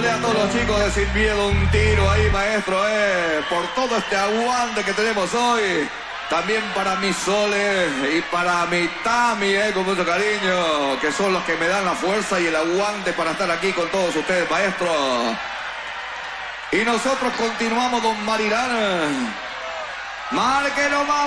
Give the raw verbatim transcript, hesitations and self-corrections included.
a todos los chicos de Sin Miedo un tiro ahí, maestro, eh, por todo este aguante que tenemos hoy. También para mi Sole y para mi Tami, eh, con mucho cariño, que son los que me dan la fuerza y el aguante para estar aquí con todos ustedes, maestro. Y nosotros continuamos, don Marilán. Márquelo, vamos.